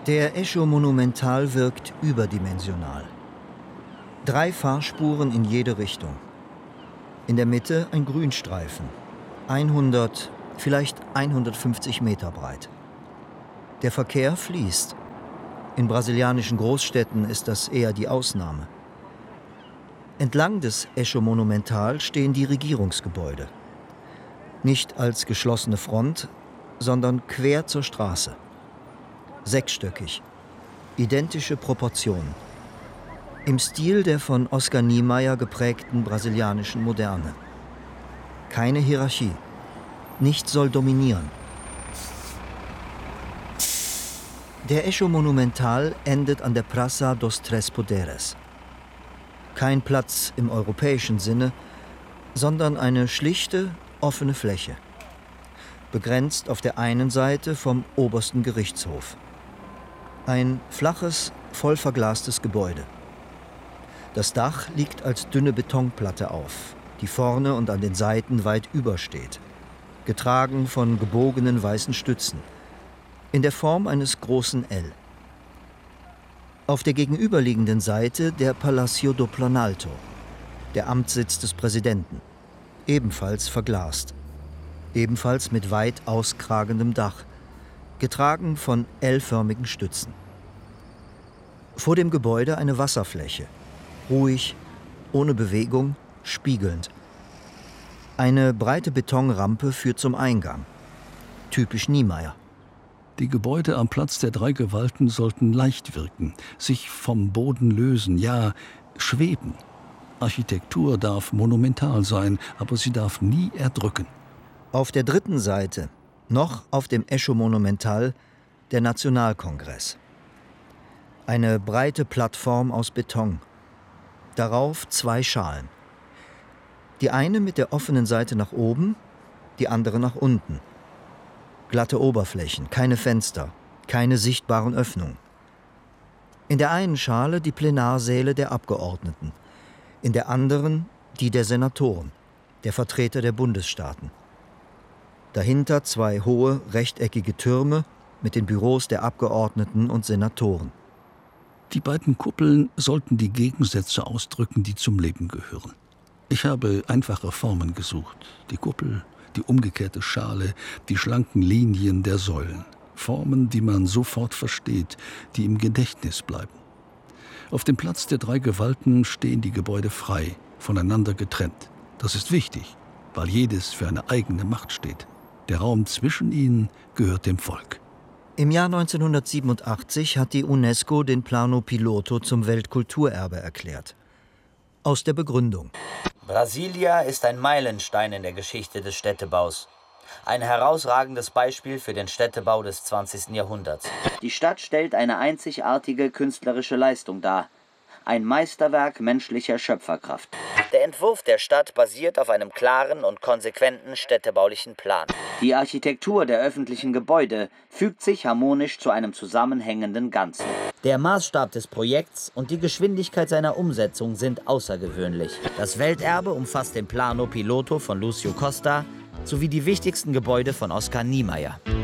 Der Echo Monumental wirkt überdimensional. 3 Fahrspuren in jede Richtung. In der Mitte ein Grünstreifen, 100, vielleicht 150 Meter breit. Der Verkehr fließt. In brasilianischen Großstädten ist das eher die Ausnahme. Entlang des Echo Monumental stehen die Regierungsgebäude. Nicht als geschlossene Front, sondern quer zur Straße. 6-stöckig, identische Proportionen. Im Stil der von Oscar Niemeyer geprägten brasilianischen Moderne. Keine Hierarchie. Nichts soll dominieren. Der Echo Monumental endet an der Praça dos Três Poderes. Kein Platz im europäischen Sinne, sondern eine schlichte, offene Fläche. Begrenzt auf der einen Seite vom obersten Gerichtshof. Ein flaches, voll verglastes Gebäude. Das Dach liegt als dünne Betonplatte auf, die vorne und an den Seiten weit übersteht, getragen von gebogenen weißen Stützen, in der Form eines großen L. Auf der gegenüberliegenden Seite der Palácio do Planalto, der Amtssitz des Präsidenten, ebenfalls verglast, ebenfalls mit weit auskragendem Dach, getragen von L-förmigen Stützen. Vor dem Gebäude eine Wasserfläche, ruhig, ohne Bewegung, spiegelnd. Eine breite Betonrampe führt zum Eingang. Typisch Niemeyer. Die Gebäude am Platz der 3 Gewalten sollten leicht wirken, sich vom Boden lösen, ja, schweben. Architektur darf monumental sein, aber sie darf nie erdrücken. Auf der dritten Seite, noch auf dem Echo Monumental, der Nationalkongress. Eine breite Plattform aus Beton. Darauf 2 Schalen. Die eine mit der offenen Seite nach oben, die andere nach unten. Glatte Oberflächen, keine Fenster, keine sichtbaren Öffnungen. In der einen Schale die Plenarsäle der Abgeordneten, in der anderen die der Senatoren, der Vertreter der Bundesstaaten. Dahinter 2 hohe, rechteckige Türme mit den Büros der Abgeordneten und Senatoren. Die beiden Kuppeln sollten die Gegensätze ausdrücken, die zum Leben gehören. Ich habe einfache Formen gesucht. Die Kuppel, die umgekehrte Schale, die schlanken Linien der Säulen. Formen, die man sofort versteht, die im Gedächtnis bleiben. Auf dem Platz der 3 Gewalten stehen die Gebäude frei, voneinander getrennt. Das ist wichtig, weil jedes für eine eigene Macht steht. Der Raum zwischen ihnen gehört dem Volk. Im Jahr 1987 hat die UNESCO den Plano Piloto zum Weltkulturerbe erklärt. Aus der Begründung. Brasilia ist ein Meilenstein in der Geschichte des Städtebaus. Ein herausragendes Beispiel für den Städtebau des 20. Jahrhunderts. Die Stadt stellt eine einzigartige künstlerische Leistung dar. Ein Meisterwerk menschlicher Schöpferkraft. Der Entwurf der Stadt basiert auf einem klaren und konsequenten städtebaulichen Plan. Die Architektur der öffentlichen Gebäude fügt sich harmonisch zu einem zusammenhängenden Ganzen. Der Maßstab des Projekts und die Geschwindigkeit seiner Umsetzung sind außergewöhnlich. Das Welterbe umfasst den Plano Piloto von Lúcio Costa sowie die wichtigsten Gebäude von Oscar Niemeyer.